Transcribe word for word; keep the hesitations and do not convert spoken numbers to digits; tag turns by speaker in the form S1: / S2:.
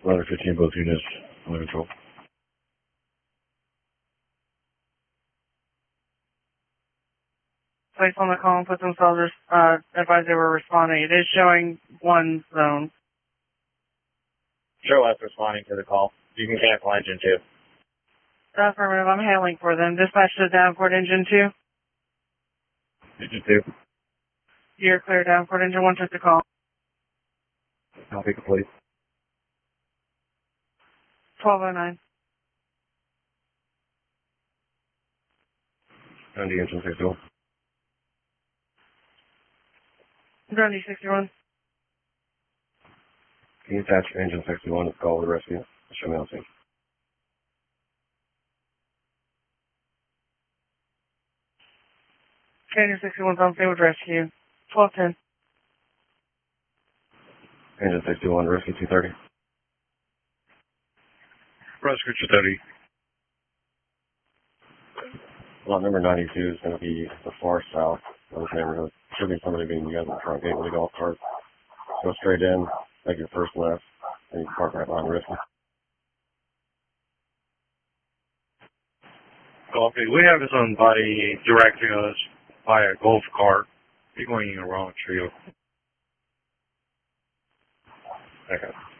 S1: eleven fifteen, both units under control.
S2: Place on the call and put themselves, uh, advise they were responding. It is showing one zone.
S3: Show us responding to the call. You can cancel engine two.
S2: Affirmative, I'm hailing for them. Dispatch to Downport Engine two.
S3: Engine two.
S2: You're clear, Downport Engine one took the call.
S1: Copy complete.
S2: twelve oh nine.
S1: Dundee engine sixty-one.
S2: Dundee sixty-one.
S1: Can you attach engine sixty-one to call the rescue? Show me on scene.
S2: Engine sixty-one's on scene with rescue. twelve ten.
S1: Engine sixty-one, rescue two thirty.
S4: Rescue two thirty.
S1: Lot number ninety-two is going to be the far south of this neighborhood. Should be somebody being you guys in the front gate with a golf cart. Go straight in, make your first left, and you can park right behind the rescue.
S4: Copy. We have somebody directing us by a golf cart. We're going in the wrong trail.
S1: Okay.